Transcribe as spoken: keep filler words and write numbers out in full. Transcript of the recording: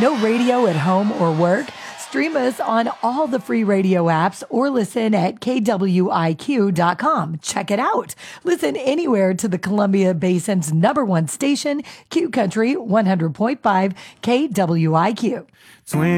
No radio at home or work? Stream us on all the free radio apps or listen at K W I Q dot com. Check it out. Listen anywhere to the Columbia Basin's number one station, Q Country one hundred point five K W I Q.